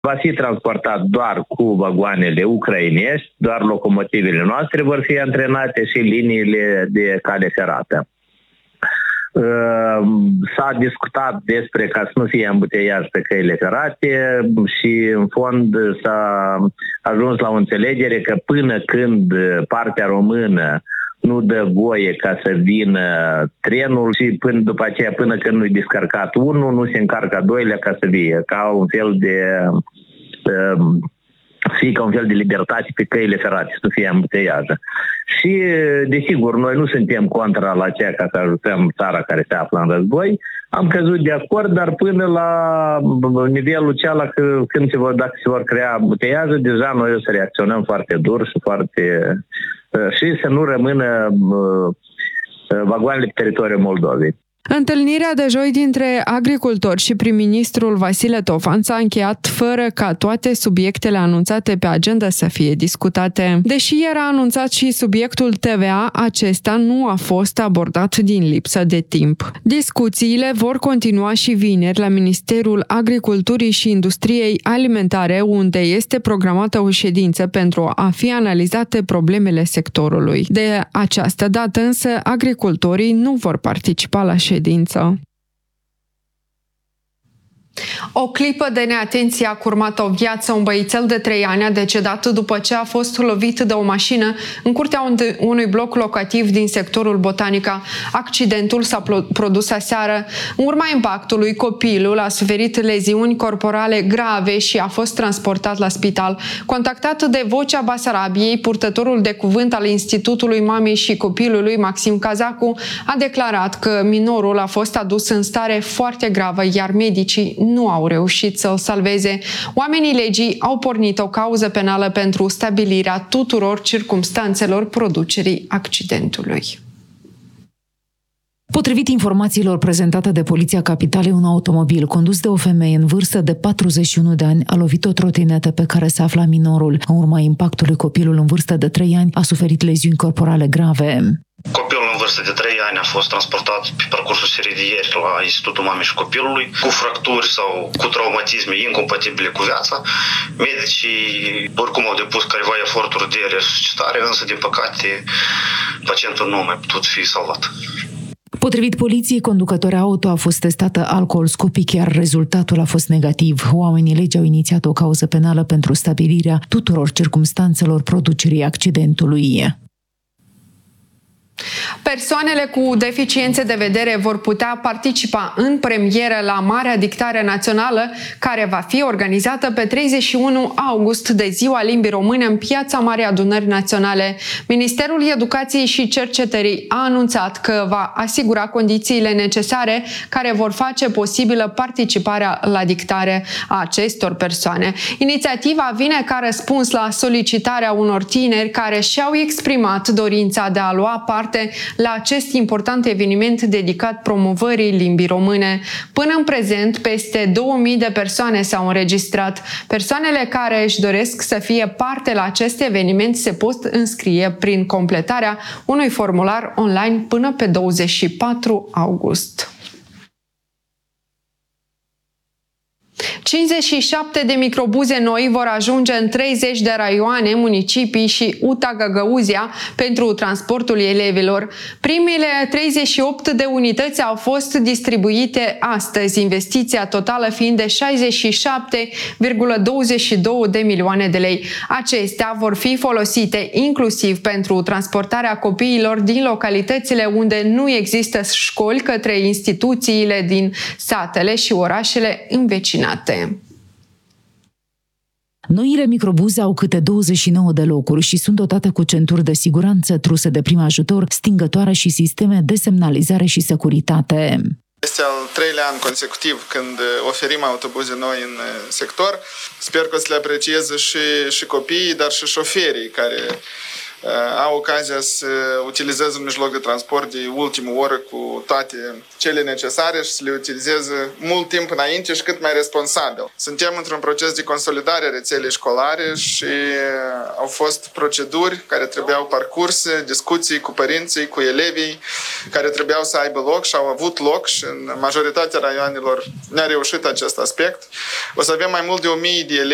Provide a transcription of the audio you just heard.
Va fi transportat doar cu vagoanele ucrainești, doar locomotivele noastre vor fi antrenate și liniile de cale ferată. S-a discutat despre ca să nu fie ambuteiaj pe căile ferate și în fond s-a ajuns la o înțelegere că până când partea română nu dă voie ca să vină trenul și după aceea până când nu-i descărcat unul, nu se încarcă a doilea ca să vie, ca un fel de ca un fel de libertate pe căile ferate, să nu fie ambuteiajă. Și, desigur, noi nu suntem contra la aceea ca să ajutăm țara care se află în război. Am căzut de acord, dar până la nivelul cealaltă, dacă se vor crea ambuteiaje, deja noi o să reacționăm foarte dur și să nu rămână vagoanele pe teritoriul Moldovei. Întâlnirea de joi dintre agricultori și prim-ministrul Vasile Tofan s-a încheiat fără ca toate subiectele anunțate pe agenda să fie discutate. Deși era anunțat și subiectul TVA, acesta nu a fost abordat din lipsă de timp. Discuțiile vor continua și vineri la Ministerul Agriculturii și Industriei Alimentare, unde este programată o ședință pentru a fi analizate problemele sectorului. De această dată însă, agricultorii nu vor participa la ședință. O clipă de neatenție a curmat o viață. Un băițel de 3 ani a decedat după ce a fost lovit de o mașină în curtea unui bloc locativ din sectorul Botanica. Accidentul s-a produs aseară. În urma impactului, copilul a suferit leziuni corporale grave și a fost transportat la spital. Contactat de Vocea Basarabiei, purtătorul de cuvânt al Institutului Mamei și Copilului, Maxim Cazacu, a declarat că minorul a fost adus în stare foarte gravă, iar medicii nu au reușit să-l salveze. Oamenii legii au pornit o cauză penală pentru stabilirea tuturor circumstanțelor producerii accidentului. Potrivit informațiilor prezentate de Poliția Capitalei, un automobil condus de o femeie în vârstă de 41 de ani a lovit o trotinetă pe care se afla minorul. În urma impactului, copilul în vârstă de 3 ani a suferit leziuni corporale grave. Copilul în vârstă de 3 ani a fost transportat pe parcursul serii de ieri la Institutul Mamei și Copilului cu fracturi sau cu traumatisme incompatibile cu viața. Medicii oricum au depus careva eforturi de resuscitare, însă din păcate pacientul nu a mai putut fi salvat. Potrivit poliției, conducătoarea auto a fost testată alcool scopic, iar rezultatul a fost negativ. Oamenii legii au inițiat o cauză penală pentru stabilirea tuturor circumstanțelor producerii accidentului. Persoanele cu deficiențe de vedere vor putea participa în premieră la Marea Dictare Națională, care va fi organizată pe 31 august de Ziua Limbii Române în Piața Marii Adunări Naționale. Ministerul Educației și Cercetării a anunțat că va asigura condițiile necesare care vor face posibilă participarea la dictare a acestor persoane. Inițiativa vine ca răspuns la solicitarea unor tineri care și-au exprimat dorința de a lua parte la acest important eveniment dedicat promovării limbii române. Până în prezent, peste 2000 de persoane s-au înregistrat. Persoanele care își doresc să fie parte la acest eveniment se pot înscrie prin completarea unui formular online până pe 24 august. 57 de microbuze noi vor ajunge în 30 de raioane, municipii și UTA Găgăuzia pentru transportul elevilor. Primele 38 de unități au fost distribuite astăzi, investiția totală fiind de 67,22 de milioane de lei. Acestea vor fi folosite inclusiv pentru transportarea copiilor din localitățile unde nu există școli către instituțiile din satele și orașele învecinate. Noile microbuze au câte 29 de locuri și sunt dotate cu centuri de siguranță, truse de prim ajutor, stingătoare și sisteme de semnalizare și securitate. Este al 3-lea an consecutiv când oferim autobuze noi în sector. Sper că o să le aprecieze și copiii, dar și șoferii care au ocazia să utilizeze un mijloc de transport de ultimă oră cu toate cele necesare și să le utilizeze mult timp înainte și cât mai responsabil. Suntem într-un proces de consolidare a rețelei școlare și au fost proceduri care trebuiau parcurse, discuții cu părinții, cu elevii, care trebuiau să aibă loc și au avut loc și în majoritatea raioanelor ne-a reușit acest aspect. O să avem mai mult de 1000 de elevi